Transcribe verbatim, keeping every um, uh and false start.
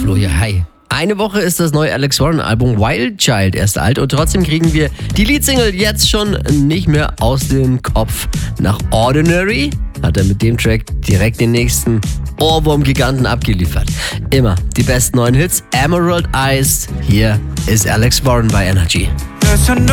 Flo hier, hi. Eine Woche ist das neue Alex Warren Album Wild Child erst alt und trotzdem kriegen wir die Leadsingle jetzt schon nicht mehr aus dem Kopf. Nach Ordinary hat er mit dem Track direkt den nächsten Ohrwurm-Giganten abgeliefert. Immer die besten neuen Hits, Emerald Eyes. Hier ist Alex Warren bei Energy.